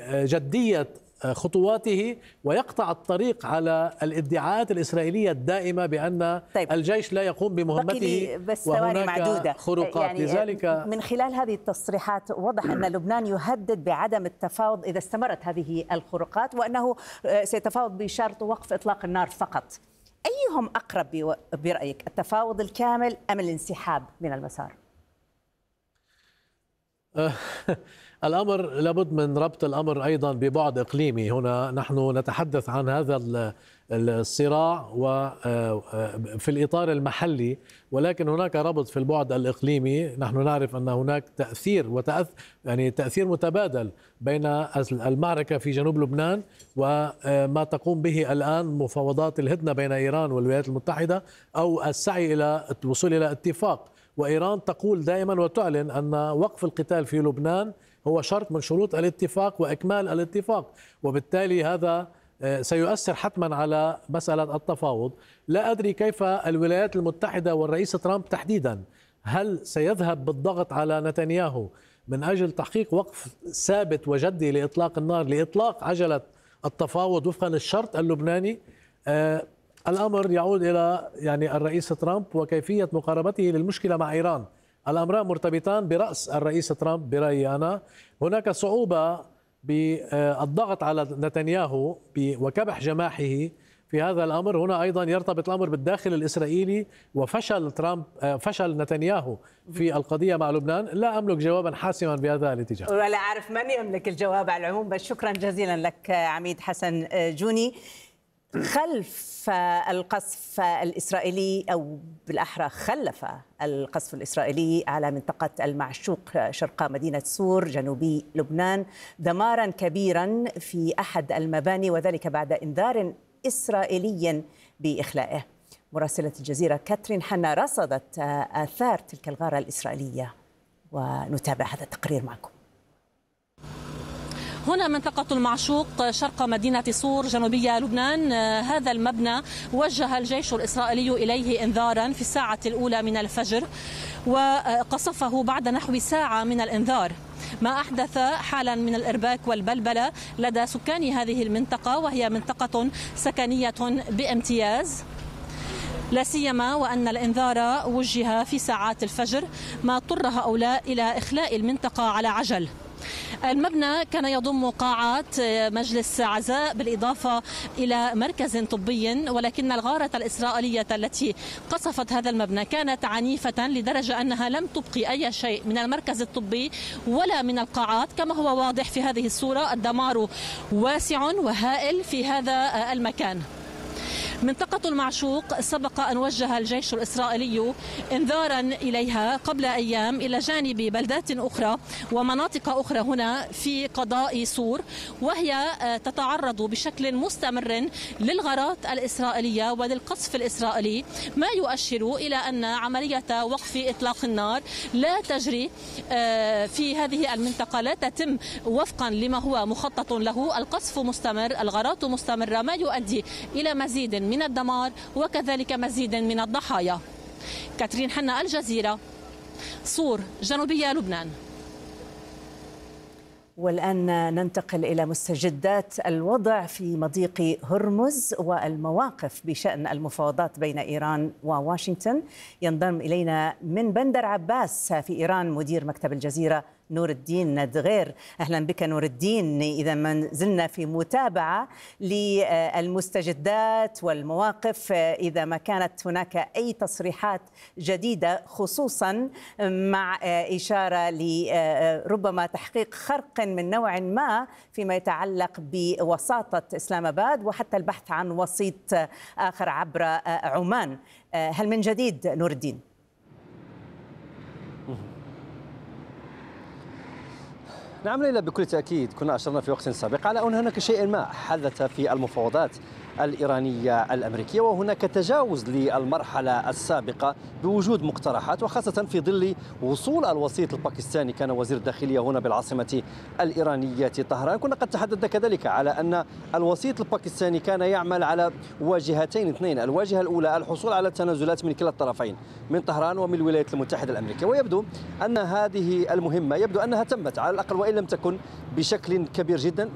جدية خطواته ويقطع الطريق على الادعاءات الإسرائيلية الدائمة بأن الجيش لا يقوم بمهمته وهناك خروقات. يعني لذلك من خلال هذه التصريحات وضح أن لبنان يهدد بعدم التفاوض إذا استمرت هذه الخروقات، وأنه سيتفاوض بشرط وقف إطلاق النار فقط. أيهم أقرب برأيك، التفاوض الكامل أم الانسحاب من المسار؟ الأمر لابد من ربط الأمر أيضا ببعد إقليمي. هنا نحن نتحدث عن هذا الصراع وفي الإطار المحلي، ولكن هناك ربط في البعد الإقليمي. نحن نعرف أن هناك تأثير يعني تأثير متبادل بين المعركة في جنوب لبنان وما تقوم به الآن مفاوضات الهدنة بين إيران والولايات المتحدة أو السعي إلى الوصول إلى اتفاق. وإيران تقول دائما وتعلن أن وقف القتال في لبنان هو شرط من شروط الاتفاق وإكمال الاتفاق، وبالتالي هذا سيؤثر حتما على مسألة التفاوض. لا أدري كيف الولايات المتحدة والرئيس ترامب تحديدا، هل سيذهب بالضغط على نتنياهو من أجل تحقيق وقف ثابت وجدي لإطلاق النار، لإطلاق عجلة التفاوض وفقا للشرط اللبناني؟ الأمر يعود إلى يعني الرئيس ترامب وكيفية مقاربته للمشكلة مع إيران. الأمران مرتبطان برأس الرئيس ترامب برأيي أنا. هناك صعوبة بالضغط على نتنياهو وكبح جماحه في هذا الأمر. هنا أيضا يرتبط الأمر بالداخل الإسرائيلي وفشل فشل نتنياهو في القضية مع لبنان. لا أملك جوابا حاسما بهذا الاتجاه، ولا أعرف من يملك الجواب على العموم. بس شكرا جزيلا لك عميد حسن جوني. خلف القصف الإسرائيلي، أو بالأحرى خلف القصف الإسرائيلي على منطقة المعشوق شرق مدينة صور جنوبي لبنان دمارا كبيرا في أحد المباني، وذلك بعد إنذار إسرائيلي بإخلائه. مراسلة الجزيرة كاترين حنا رصدت آثار تلك الغارة الإسرائيلية، ونتابع هذا التقرير معكم. هنا منطقة المعشوق شرق مدينة صور جنوبية لبنان. هذا المبنى وجه الجيش الإسرائيلي إليه إنذارا في الساعة الأولى من الفجر، وقصفه بعد نحو ساعة من الإنذار، ما أحدث حالا من الإرباك والبلبلة لدى سكان هذه المنطقة، وهي منطقة سكنية بامتياز، لا سيما وأن الإنذار وجه في ساعات الفجر، ما اضطر هؤلاء إلى إخلاء المنطقة على عجل. المبنى كان يضم قاعات مجلس عزاء بالإضافة إلى مركز طبي، ولكن الغارة الإسرائيلية التي قصفت هذا المبنى كانت عنيفة لدرجة أنها لم تبقي أي شيء من المركز الطبي ولا من القاعات. كما هو واضح في هذه الصورة، الدمار واسع وهائل في هذا المكان. منطقة المعشوق سبق أن وجه الجيش الإسرائيلي إنذارا إليها قبل أيام إلى جانب بلدات أخرى ومناطق أخرى هنا في قضاء صور، وهي تتعرض بشكل مستمر للغارات الإسرائيلية وللقصف الإسرائيلي، ما يؤشر إلى أن عملية وقف إطلاق النار لا تجري في هذه المنطقة، لا تتم وفقا لما هو مخطط له. القصف مستمر، الغارات مستمرة، ما يؤدي إلى مزيد من الدمار وكذلك مزيد من الضحايا. كاترين حنا، الجزيرة، صور جنوبية لبنان. والآن ننتقل إلى مستجدات الوضع في مضيق هرمز والمواقف بشأن المفاوضات بين إيران وواشنطن. ينضم إلينا من بندر عباس في إيران مدير مكتب الجزيرة نور الدين ندغير. أهلا بك نور الدين. إذا ما زلنا في متابعة للمستجدات والمواقف، إذا ما كانت هناك أي تصريحات جديدة، خصوصا مع إشارة لربما تحقيق خرق من نوع ما فيما يتعلق بوساطة إسلام آباد وحتى البحث عن وسيط آخر عبر عمان. هل من جديد نور الدين؟ نعم ليلى، بكل تأكيد كنا أشرنا في وقت سابق على أن هناك شيء ما حدث في المفاوضات الإيرانية الأمريكية، وهناك تجاوز للمرحلة السابقة بوجود مقترحات، وخاصة في ظل وصول الوسيط الباكستاني. كان وزير الداخلية هنا بالعاصمة الإيرانية طهران. كنا قد تحدثنا كذلك على أن الوسيط الباكستاني كان يعمل على واجهتين اثنين. الواجهة الأولى الحصول على تنازلات من كلا الطرفين، من طهران ومن الولايات المتحدة الأمريكية، ويبدو أن هذه المهمة يبدو أنها تمت على الأقل، وإن لم تكن بشكل كبير جدا.